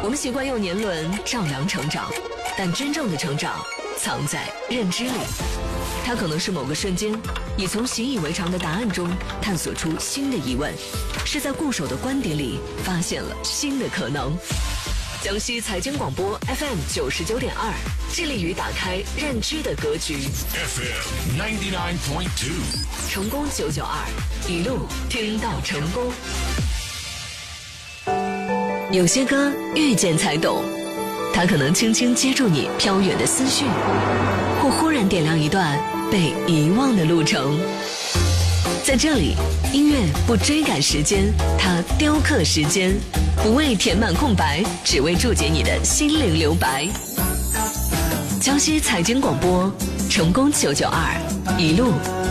我们习惯用年轮丈量成长，但真正的成长藏在认知里。它可能是某个瞬间，你从习以为常的答案中探索出新的疑问，是在固守的观点里发现了新的可能。江西财经广播 FM 99.2，致力于打开认知的格局。 FM 99.2， 成功992，一路听到成功。有些歌遇见才懂，它可能轻轻接住你飘远的思绪，或忽然点亮一段被遗忘的路程。在这里，音乐不追赶时间，它雕刻时间，不为填满空白，只为注解你的心灵留白。江西财经广播，成功992，一路